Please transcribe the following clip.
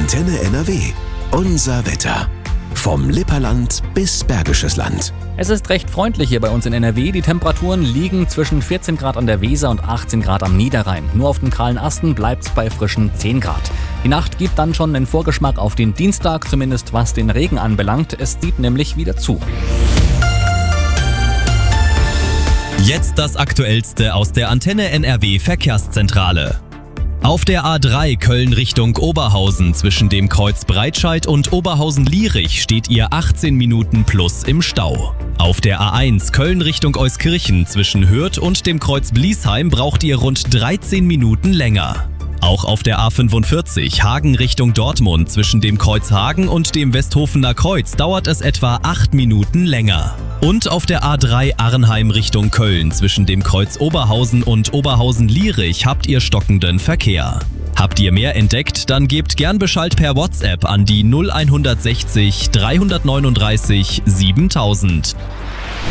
Antenne NRW. Unser Wetter. Vom Lipperland bis Bergisches Land. Es ist recht freundlich hier bei uns in NRW. Die Temperaturen liegen zwischen 14 Grad an der Weser und 18 Grad am Niederrhein. Nur auf den kahlen Asten bleibt es bei frischen 10 Grad. Die Nacht gibt dann schon den Vorgeschmack auf den Dienstag, zumindest was den Regen anbelangt. Es zieht nämlich wieder zu. Jetzt das Aktuellste aus der Antenne NRW Verkehrszentrale. Auf der A3 Köln Richtung Oberhausen zwischen dem Kreuz Breitscheid und Oberhausen-Lierich steht ihr 18 Minuten plus im Stau. Auf der A1 Köln Richtung Euskirchen zwischen Hürth und dem Kreuz Bliesheim braucht ihr rund 13 Minuten länger. Auch auf der A45 Hagen Richtung Dortmund zwischen dem Kreuz Hagen und dem Westhofener Kreuz dauert es etwa 8 Minuten länger. Und auf der A3 Arnheim Richtung Köln zwischen dem Kreuz Oberhausen und Oberhausen-Lierich habt ihr stockenden Verkehr. Habt ihr mehr entdeckt, dann gebt gern Bescheid per WhatsApp an die 0160 339 7000.